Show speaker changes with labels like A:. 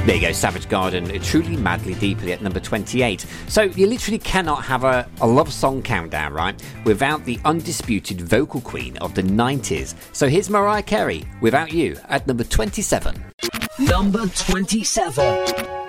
A: There you go, Savage Garden, Truly Madly Deeply at number 28. So you literally cannot have a love song countdown, right, without the undisputed vocal queen of the 90s. So here's Mariah Carey, Without You, at number 27.
B: Number 27.